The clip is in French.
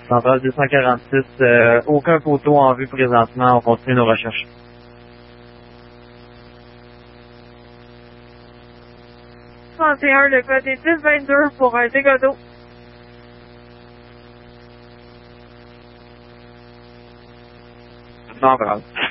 Centrale 246, aucun poteau en vue présentement, on continue nos recherches. Le code est 1022 pour un dégât d'eau. Centrale.